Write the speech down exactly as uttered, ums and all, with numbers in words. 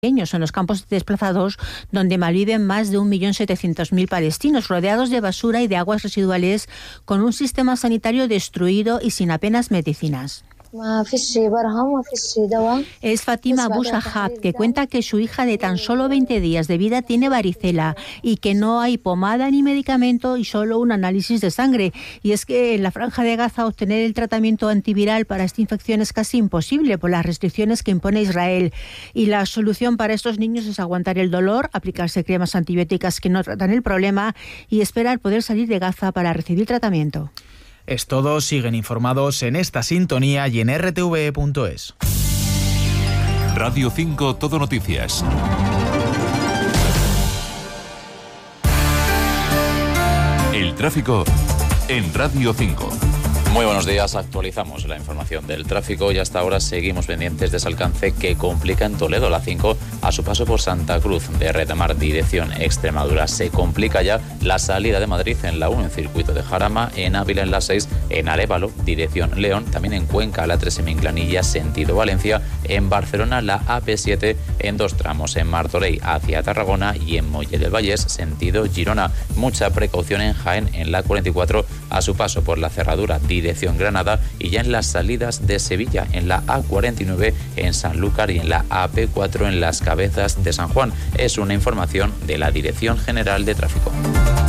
en los campos desplazados, donde malviven más de un millón setecientos mil palestinos, rodeados de basura y de aguas residuales, con un sistema sanitario destruido y sin apenas medicinas. Es Fatima Abu Shahab, que cuenta que su hija de tan solo veinte días de vida tiene varicela y que no hay pomada ni medicamento y solo un análisis de sangre. Y es que en la Franja de Gaza obtener el tratamiento antiviral para esta infección es casi imposible por las restricciones que impone Israel. Y la solución para estos niños es aguantar el dolor, aplicarse cremas antibióticas que no tratan el problema y esperar poder salir de Gaza para recibir tratamiento. Es todo, siguen informados en esta sintonía y en r t v punto es. Radio cinco Todo Noticias. El tráfico en Radio cinco. Muy buenos días, actualizamos la información del tráfico y hasta ahora seguimos pendientes de ese alcance que complica en Toledo la cinco a su paso por Santa Cruz de Retamar, dirección Extremadura. Se complica ya la salida de Madrid en la uno en circuito de Jarama, en Ávila en la seis, en Arévalo, dirección León, también en Cuenca la tres en Minclanilla, sentido Valencia, en Barcelona la A P siete en dos tramos, en Martorell hacia Tarragona y en Molle del Vallès, sentido Girona. Mucha precaución en Jaén en la cuarenta y cuatro a su paso por la cerradura dirección Granada y ya en las salidas de Sevilla en la A cuarenta y nueve en Sanlúcar y en la A P cuatro en las Cabezas de San Juan. Es una información de la Dirección General de Tráfico.